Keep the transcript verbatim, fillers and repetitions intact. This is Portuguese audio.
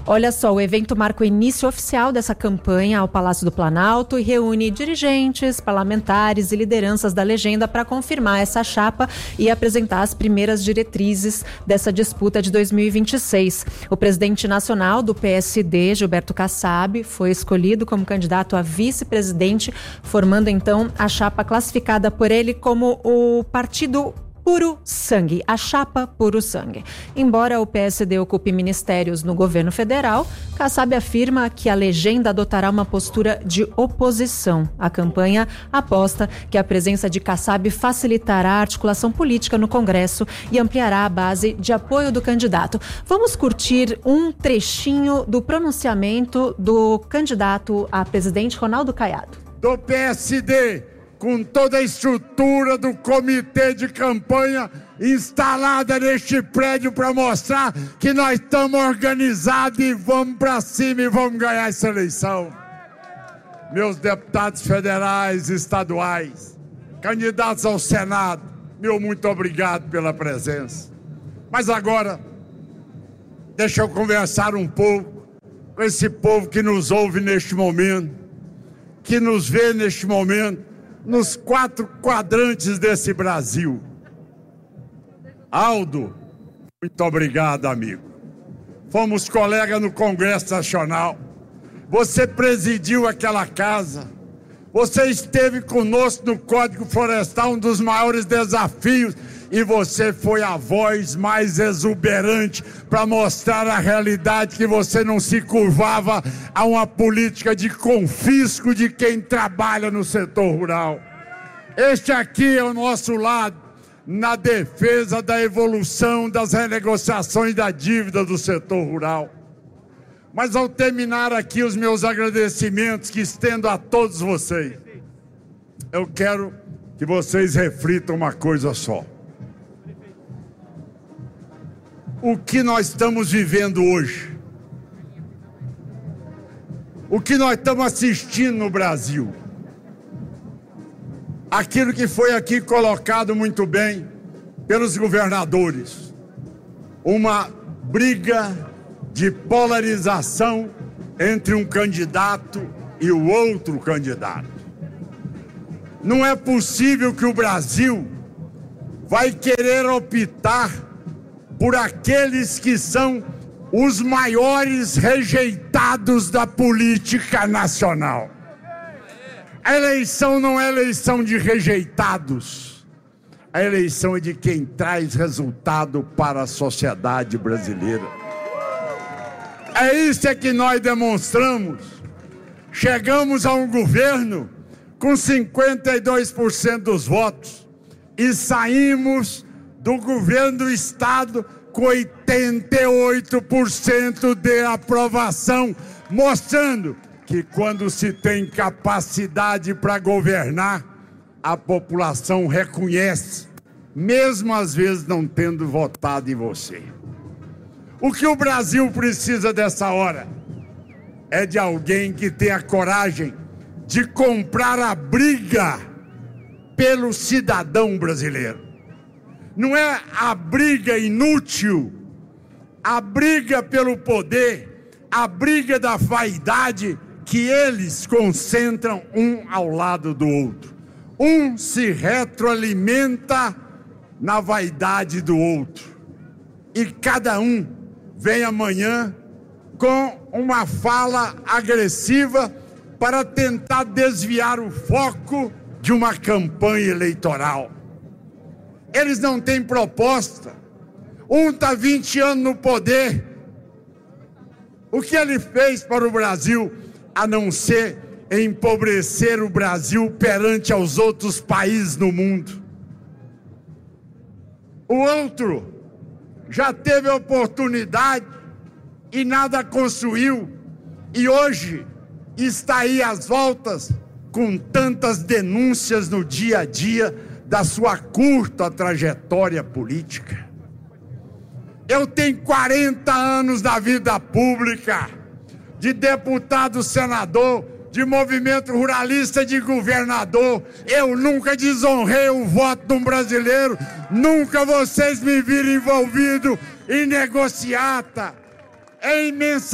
Olha só, o evento marca o início oficial dessa campanha ao Palácio do Planalto e reúne dirigentes, parlamentares e lideranças da legenda para confirmar essa chapa e apresentar as primeiras diretrizes dessa disputa de dois mil e vinte e seis. O presidente nacional do P S D, Gilberto Kassab, foi escolhido como candidato a vice-presidente, formando então a chapa classificada por ele como o Partido Puro Sangue, a chapa Puro Sangue. Embora o P S D ocupe ministérios no governo federal, Kassab afirma que a legenda adotará uma postura de oposição. A campanha aposta que a presença de Kassab facilitará a articulação política no Congresso e ampliará a base de apoio do candidato. Vamos curtir um trechinho do pronunciamento do candidato a presidente Ronaldo Caiado. Do P S D, com toda a estrutura do comitê de campanha instalada neste prédio para mostrar que nós estamos organizados e vamos para cima e vamos ganhar essa eleição. Meus deputados federais e estaduais, candidatos ao Senado, meu muito obrigado pela presença. Mas agora, deixa eu conversar um pouco com esse povo que nos ouve neste momento, que nos vê neste momento, nos quatro quadrantes desse Brasil. Aldo, muito obrigado, amigo. Fomos colegas no Congresso Nacional. Você presidiu aquela casa. Você esteve conosco no Código Florestal, um dos maiores desafios, e você foi a voz mais exuberante para mostrar a realidade, que você não se curvava a uma política de confisco de quem trabalha no setor rural. Este aqui é o nosso lado na defesa da evolução das renegociações da dívida do setor rural. Mas ao terminar aqui os meus agradecimentos que estendo a todos vocês, eu quero que vocês reflitam uma coisa só. O que nós estamos vivendo hoje, o que nós estamos assistindo no Brasil, aquilo que foi aqui colocado muito bem pelos governadores, uma briga de polarização entre um candidato e o outro candidato. Não é possível que o Brasil vai querer optar por aqueles que são os maiores rejeitados da política nacional. A eleição não é eleição de rejeitados. A eleição é de quem traz resultado para a sociedade brasileira. É isso é que nós demonstramos. Chegamos a um governo com cinquenta e dois por cento dos votos e saímos do governo do estado com oitenta e oito por cento de aprovação, mostrando que quando se tem capacidade para governar, a população reconhece, mesmo às vezes não tendo votado em você. O que o Brasil precisa dessa hora é de alguém que tenha coragem de comprar a briga pelo cidadão brasileiro. Não é a briga inútil, a briga pelo poder, a briga da vaidade que eles concentram um ao lado do outro. Um se retroalimenta na vaidade do outro. E cada um vem amanhã com uma fala agressiva para tentar desviar o foco de uma campanha eleitoral. Eles não têm proposta. Um está vinte anos no poder. O que ele fez para o Brasil, a não ser empobrecer o Brasil perante aos outros países no mundo? O outro já teve oportunidade e nada construiu, e hoje está aí às voltas com tantas denúncias no dia a dia da sua curta trajetória política. Eu tenho quarenta anos da vida pública, de deputado, senador, de movimento ruralista, de governador. Eu nunca desonrei o voto de um brasileiro, nunca vocês me viram envolvido em negociata, em mensalidade.